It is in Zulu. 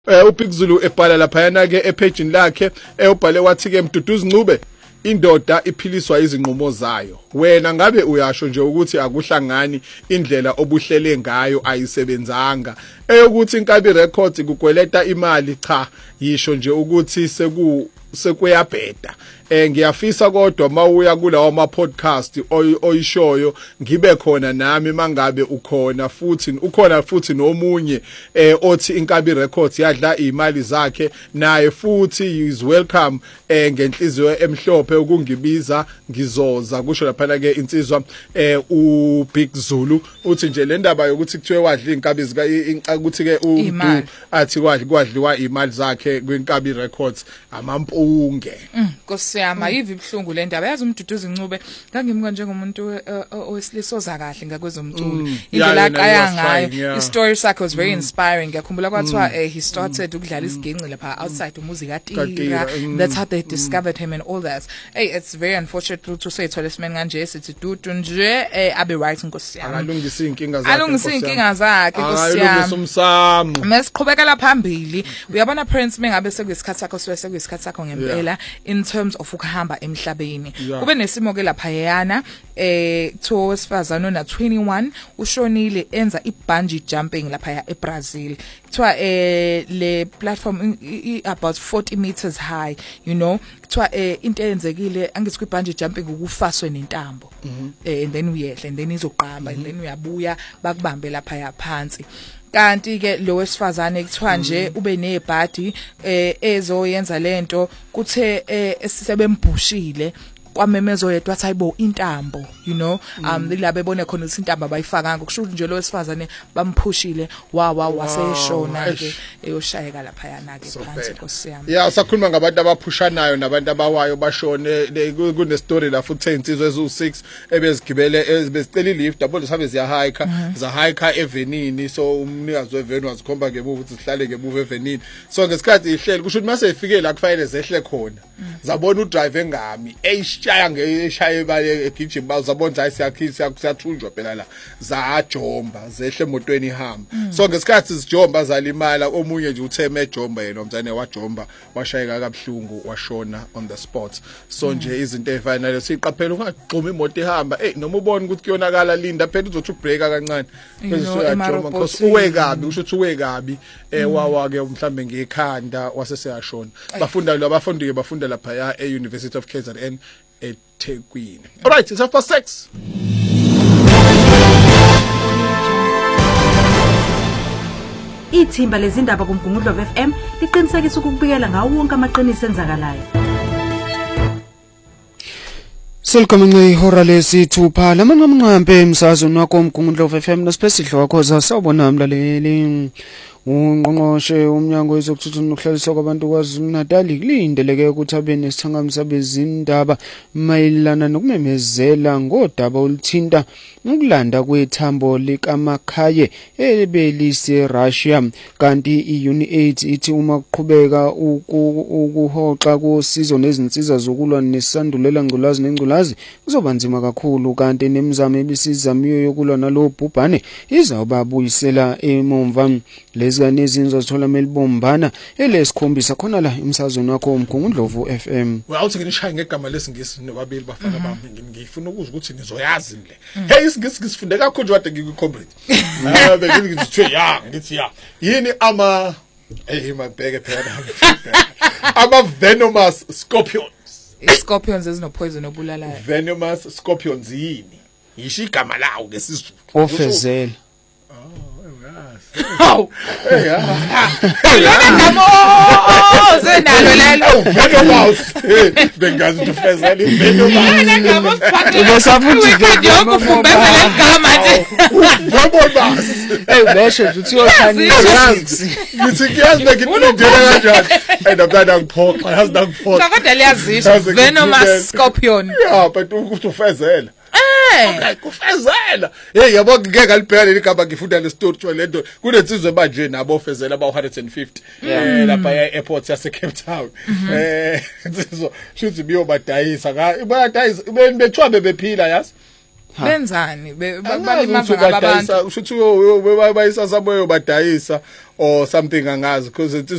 uBig Zulu ebhala laphayana ke epage lakhe ubhale wathi ke Mduduzi Ncube indoda iphiliswa izinqumo zayo. Wena ngabe uyasho nje ukuthi akuhlangani indlela obuhlele ngayo ayisebenzanga. Eyokuthi Inkabi Records kukweleta imali cha yisho nje ukuthi sekuyabheda. Ngiyafisa kodwa mawuya kulawo ama podcast oyishoyo ngibe khona nami mangabe ukhona futhi nomunye othi Inkabi Records yadla imali zakhe naye futhi is welcome ngenhliziyo emhlophe ukungibiza ngizoza kusho lapha ke insizwa uBig Zulu uthi nje le ndaba yokuthi kuthiwe wadla inkabi zika ukuthi ke athi kwadliwa imali zakhe kwiNkabi Records amampunge. Nkosiyama yivi ibhlungu le ndaba yazi uMduduzi Ncube ngangimka njengomuntu owesilisoza kahle ngakwezomculo indlela aqaya ngayo i-story sakhe was very inspiring ngiyakhumbula kwathiwa he started ukudlala isiginci lapha outside umuzi kaTira that's how they discovered him and all that. Hey, it's very unfortunate to say ithole isimeni kanje sithi dudu nje abe right nkosiyama alungisa inkinga zakhe nkosiyama alungisa umsamo masiqhubekela phambili uyabona Prince mengabe sekuyisikhathi sakho sekuyisikhathi sakho ngempela in terms of ukuhamba emhlabeni kube nesimo ke lapha yana to wesifazana ona 21 ushonile enza ibungee jumping lapha eBrazil kuthiwa le platform about 40 meters high you know kuthiwa into eyenzekile angithi kwibungee jumping ukufaswe nentambo and then uyehla and then izoqamba and then uyabuya bakubambe lapha phansi. Kanti ke lo wesifazane kuthiwa nje ube nebhadi ezoyenza lento kuthe sisebembushile kwamemezo yedwa athi ayibo intambo you know la bebone khona ukuthi intambo abayifakanga kusho nje lo wesifazane bamphushile waseshona ke eyoshayeka lapha yana ke phansi nkosiyami. Yeah, sakhuluma ngabantu abaphushanayo nabantu abawayo bashone kune story la futhi insizwe ezu6 ebezigibele bezicela ilift yabo sabe ziya hike evenini so umnikazi weveni wazikhomba ngemuva ukuthi sihlale ngemuva evenini so ngesikhathi ihleli kusho ukuthi mase efike la kufanele zehle khona zabona udrive engami eshaya bale egijima zabona siyathunjwa phela la zajomba zehle emotweni ihamba so ngesikhathi zijomba zalimala omunye nje utheme ejomba yena umzane wajomba washayeka kabhlungu washona on the spot so nje izinto ezifanele siqaphela ungagxuma imoto ihamba noma ubone ukuthi kuyonakala linda phela uzothi ubreaka kancane bese uyajomba because uwekabi usho ukuthi uwekabi wawa ke mhlambe ngekhanda waseseyashona abafundi bafunda lapha e-University of KZN eThekwini. All right, it's 6:30. Ithimba lezindaba kuMgungundlo FM liqinisekisa ukubikela ngawo wonke amaqiniso enzakalayo. Selkomnqe ihora lesithupha lamanqamnqampe emsazweni wakho uMgungundlo FM nosiphesidlo wakho zasawubona mlaleli ungqongqoshe umnyango wezokuthutha nokuhlaliswa kwabantu kwaZulu-Natal kulindeleke ukuthi abe nesithangamisa bezindaba mayelana nokumemezela ngodaba oluthinta ukulanda kwethambo likaMakhaye ebelise Russia kanti iUNAIDS ithi uma kuqhubeka ukuhoxa kosizo nezinsiza zokulwa nesandulela ngculazi nengculazi kuzoba nzima kakhulu kanti nemizamo ebisizamiyo yokulwa nalobhubhane izawubabuyisela emumva lezikane ezinzo zithola melibombana elesikhombisa khona la emsazweni wakho uMgungundlovu FM. Awuthi ngishaye ngegama lesingisi nobabili bafana bami ngifuna ukuzwa ukuthi nizoyazi le. Hey isingisi ngisifunde kakhulu nje wade ngikukhombile. Bengithi ngithi yini mabheke phela. Ama venomous scorpions. Scorpions ezinopoison obulalayo. Venomous scorpions yini? Yisho igama lawo ngesizulu. Ofezela. Haw ngamo senalo lelo venomous bengazi ufezela venomous ubesafuthi ngiyokufundela igama nje venomous besho uthi uyokhanisa ngithi kuyazi ngikindlela kanjani ndabana ngiphoqa yazi ngiphoqa kodwa liyazisho venomous scorpion but ufezela okay kufezela yabo ngeke ngalibheka igama ngifunda le story tho lento kunensizwe manje nabo ofezela aba 150 lapha e-airport yase Cape Town so shuthi biyobadayisa bayadayisa bethiwa bephila yazi benzani balimaza ngabantu shuthi bayisa saboyo badayisa or something angazi because